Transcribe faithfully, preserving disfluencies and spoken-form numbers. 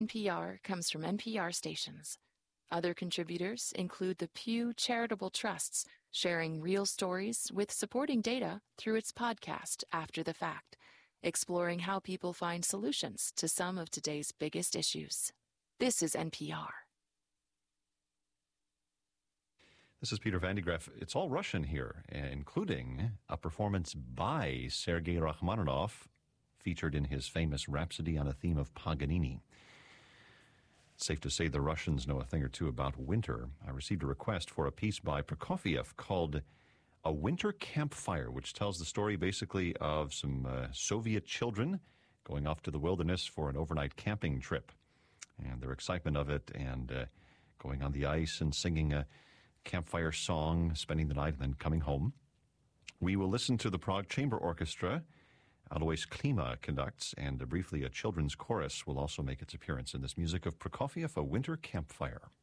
N P R comes from N P R stations. Other contributors include the Pew Charitable Trusts, sharing real stories with supporting data through its podcast After the Fact, exploring how people find solutions to some of today's biggest issues. This is N P R. This is Peter Van de Graaff. It's all Russian here, including a performance by Sergei Rachmaninoff, featured in his famous Rhapsody on a Theme of Paganini. It's safe to say the Russians know a thing or two about winter. I received a request for a piece by Prokofiev called A Winter Campfire, which tells the story basically of some uh, Soviet children going off to the wilderness for an overnight camping trip, and their excitement of it, and uh, going on the ice and singing a campfire song, spending the night, and then coming home. We will listen to the Prague Chamber Orchestra. Alois Klima conducts, and uh, briefly a children's chorus will also make its appearance in this music of Prokofiev, A Winter Campfire.